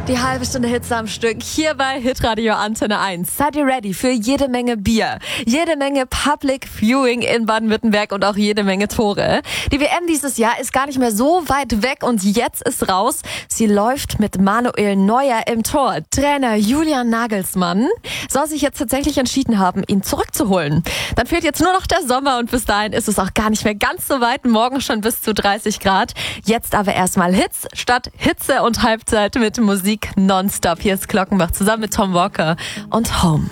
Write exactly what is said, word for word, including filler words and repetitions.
Die halbe Stunde Hits am Stück hier bei Hitradio Antenne eins. Seid ihr ready für jede Menge Bier, jede Menge Public Viewing in Baden-Württemberg und auch jede Menge Tore. Die W M dieses Jahr ist gar nicht mehr so weit weg und jetzt ist raus. Sie läuft mit Manuel Neuer im Tor. Trainer Julian Nagelsmann soll sich jetzt tatsächlich entschieden haben, ihn zurückzuholen. Dann fehlt jetzt nur noch der Sommer und bis dahin ist es auch gar nicht mehr ganz so weit. Morgen schon bis zu dreißig Grad. Jetzt aber erstmal Hits statt Hitze und Halbzeit mit Musik nonstop. Hier ist Glockenbach zusammen mit Tom Walker und Home.